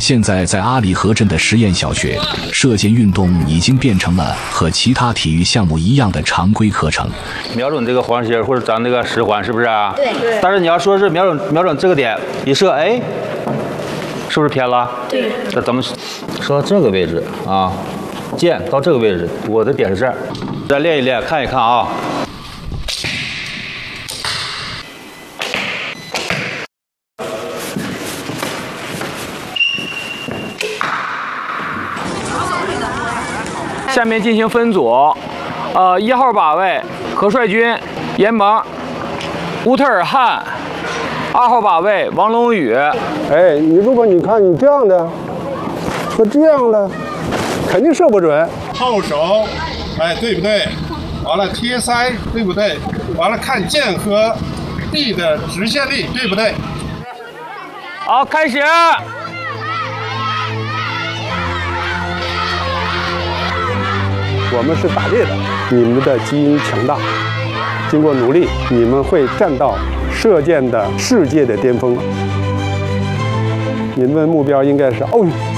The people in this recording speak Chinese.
现在在阿里河镇的实验小学，射箭运动已经变成了和其他体育项目一样的常规课程。 瞄准这个黄心或者咱那个10环，是不是啊？ 对。 但是你要说是瞄准这个点一射，哎，是不是偏了？ 对。 那咱们射到这个位置啊，箭到这个位置，我的点是这儿，再练一练，看一看啊。下面进行分组，1号靶位何帅军、严萌、乌特尔汗，2号靶位王龙宇。 哎，如果你看你这样的和这样的，肯定射不准。 后手，哎，对不对？完了贴腮，对不对？完了看箭和地的直线力，对不对？ 好，开始。 我们是打猎的，你们的基因强大，经过努力，你们会站到射箭的世界的巅峰。你们的目标应该是奥运。